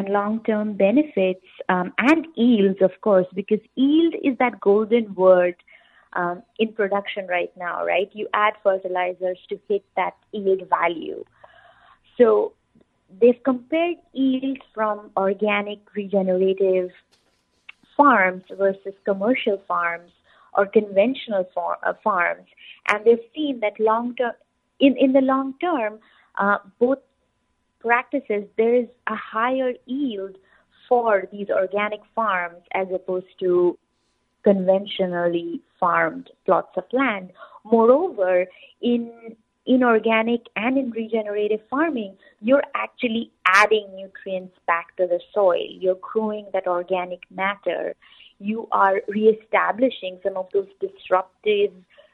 long-term benefits and yields, of course, because yield is that golden word in production right now, right? You add fertilizers to hit that yield value. So they've compared yields from organic regenerative farms versus commercial farms or conventional farms, and they've seen that in the long term, both practices, there is a higher yield for these organic farms as opposed to conventionally farmed plots of land. Moreover, in organic and in regenerative farming, you're actually adding nutrients back to the soil. You're growing that organic matter. You are reestablishing some of those disruptive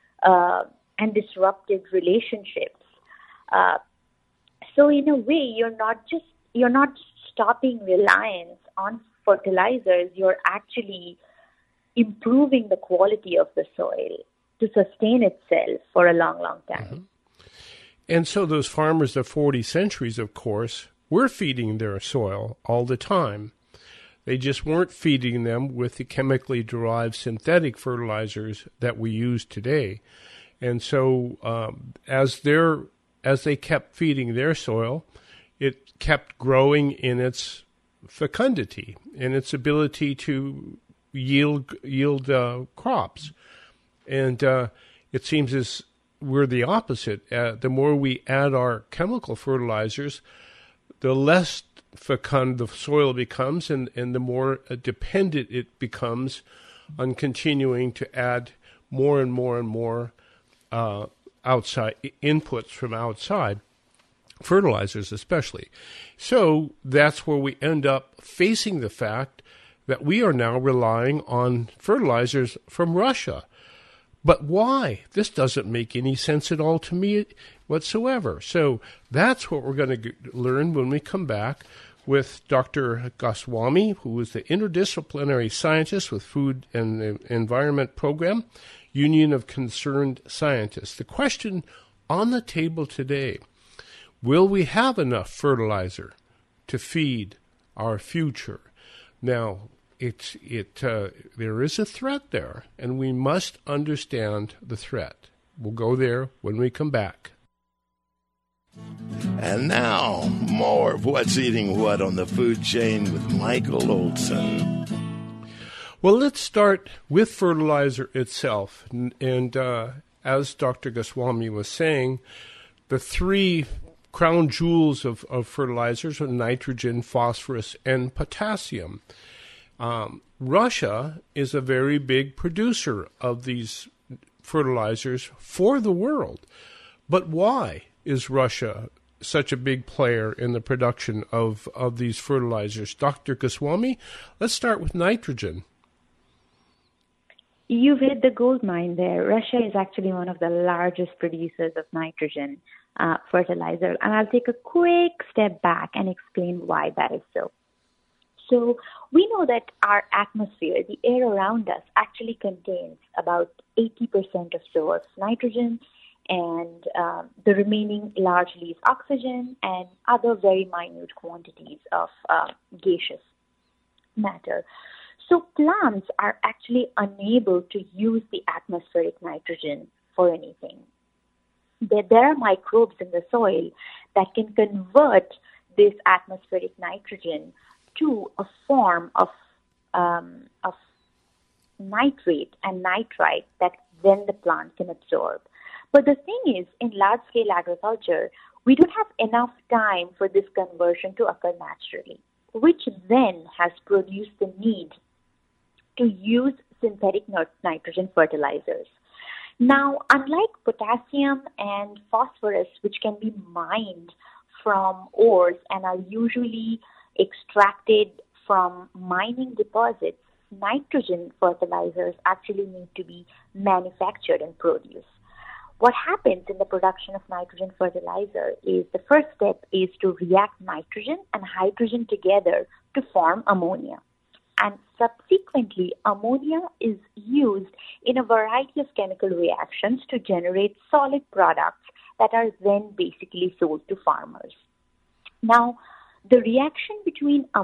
relationships. So in a way, you're not stopping reliance on fertilizers. You're actually improving the quality of the soil to sustain itself for a long, long time. Mm-hmm. And so those farmers of 40 centuries, of course, were feeding their soil all the time. They just weren't feeding them with the chemically derived synthetic fertilizers that we use today. And so as they kept feeding their soil, it kept growing in its fecundity, in its ability to yield crops. And it seems as we're the opposite. The more we add our chemical fertilizers, the less fecund the soil becomes, and the more dependent it becomes on continuing to add more and more and more outside inputs from outside, fertilizers especially. So that's where we end up facing the fact that we are now relying on fertilizers from Russia. But why? This doesn't make any sense at all to me whatsoever. So that's what we're going to learn when we come back with Dr. Goswami, who is the interdisciplinary scientist with Food and Environment Program, Union of Concerned Scientists. The question on the table today, will we have enough fertilizer to feed our future? Now, there is a threat there, and we must understand the threat. We'll go there when we come back. And now, more of What's Eating What on the Food Chain with Michael Olson. Well, let's start with fertilizer itself. And as Dr. Goswami was saying, the three crown jewels of fertilizers are nitrogen, phosphorus, and potassium. Russia is a very big producer of these fertilizers for the world. But why is Russia such a big player in the production of these fertilizers? Dr. Goswami, let's start with nitrogen. You've hit the gold mine there. Russia is actually one of the largest producers of nitrogen fertilizer. And I'll take a quick step back and explain why that is so. So we know that our atmosphere, the air around us, actually contains about 80% or so of nitrogen, and the remaining largely is oxygen and other very minute quantities of gaseous matter. So plants are actually unable to use the atmospheric nitrogen for anything. There are microbes in the soil that can convert this atmospheric nitrogen to a form of nitrate and nitrite that then the plant can absorb. But the thing is, in large-scale agriculture, we don't have enough time for this conversion to occur naturally, which then has produced the need to use synthetic nitrogen fertilizers. Now, unlike potassium and phosphorus, which can be mined from ores and are usually extracted from mining deposits, nitrogen fertilizers actually need to be manufactured and produced. What happens in the production of nitrogen fertilizer is the first step is to react nitrogen and hydrogen together to form ammonia. And subsequently, ammonia is used in a variety of chemical reactions to generate solid products that are then basically sold to farmers. Now, the reaction between